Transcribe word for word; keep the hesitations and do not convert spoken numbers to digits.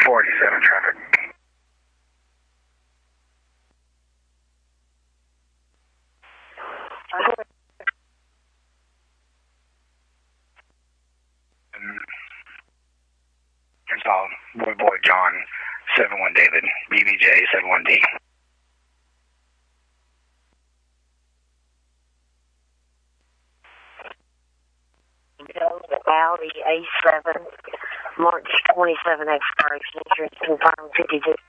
forty-seven traffic. It's all boy boy John seven one David B B J seven one D. Audi A seven, March twenty-seven expiration, insurance confirmed fifty-two.